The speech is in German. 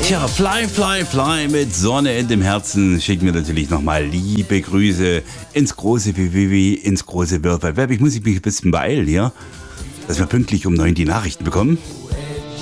Tja, Fly, Fly, Fly mit Sonne in dem Herzen schicken wir natürlich nochmal liebe Grüße ins große WWW, ins große World Wide Web. Ich muss mich ein bisschen beeilen hier, dass wir pünktlich um 9 die Nachrichten bekommen.